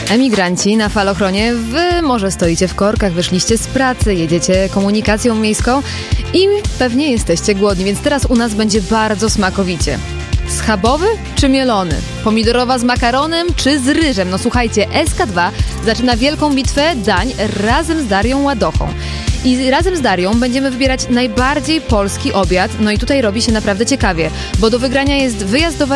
Emigranci na Falochronie, wy może stoicie w korkach, wyszliście z pracy, jedziecie komunikacją miejską i pewnie jesteście głodni, więc teraz u nas będzie bardzo smakowicie. Schabowy czy mielony? Pomidorowa z makaronem czy z ryżem? No słuchajcie, SK2 zaczyna wielką bitwę dań razem z Darią Ładochą. I razem z Darią będziemy wybierać najbardziej polski obiad. No i tutaj robi się naprawdę ciekawie, bo do wygrania jest wyjazd do